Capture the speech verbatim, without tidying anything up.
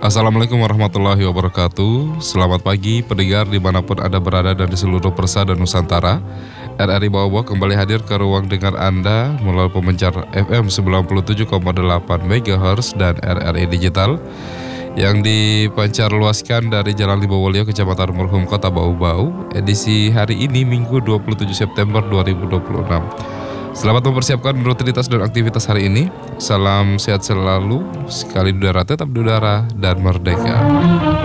Assalamualaikum warahmatullahi wabarakatuh. Selamat pagi pendengar dimanapun Anda berada dan di seluruh Persada Nusantara. R R I Bawah kembali hadir ke ruang dengar Anda melalui pemancar F M sembilan puluh tujuh koma delapan megahertz dan R R I Digital yang dipancar luaskan dari Jalan Libowolio, Kecamatan Merhum, Kota Bau-Bau. Edisi hari ini Minggu dua puluh tujuh September dua ribu dua puluh enam. Selamat mempersiapkan rutinitas dan aktivitas hari ini. Salam sehat selalu, sekali di udara tetap di udara dan merdeka.